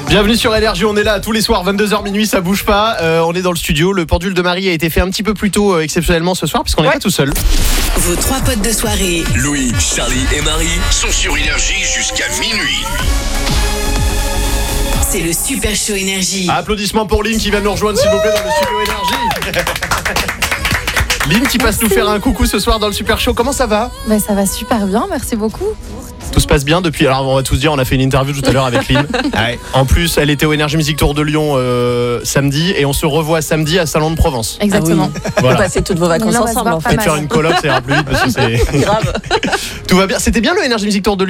Bienvenue sur Énergie, on est là tous les soirs 22h minuit, ça bouge pas. On est dans le studio, le pendule de Marie a été fait un petit peu plus tôt exceptionnellement ce soir puisqu'on n'est pas tout seul. Vos trois potes de soirée, Louis, Charlie et Marie sont sur Énergie jusqu'à minuit. c'est le Super Show Énergie. Applaudissements pour Lynn qui vient nous rejoindre s'il vous plaît dans le studio Énergie. Lynn qui passe nous faire un coucou ce soir dans le Super Show, comment ça va? Ça va super bien, merci beaucoup. Tout se passe bien depuis, alors on va tous dire, on a fait une interview tout à l'heure avec Lynn. Ouais. En plus, elle était au Énergie Music Tour de Lyon samedi et on se revoit samedi à Salon de Provence. Exactement. Voilà. Vous passez toutes vos vacances Donc là, on va se ensemble voir en pas fait. Faire une coloc, ça ira plus vite parce que c'est Grave. tout va bien. C'était bien le Énergie Music Tour de Lyon.